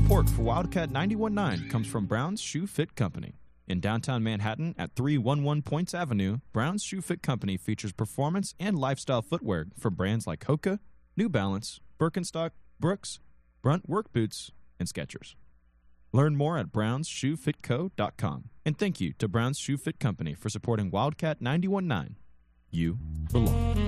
support for Wildcat 91.9 comes from Brown's Shoe Fit Company. In downtown Manhattan at 311 Points Avenue, Brown's Shoe Fit Company features performance and lifestyle footwear for brands like Hoka, New Balance, Birkenstock, Brooks, Brunt Work Boots, and Skechers. Learn more at brownsshoefitco.com. And thank you to Brown's Shoe Fit Company for supporting Wildcat 91.9. You belong.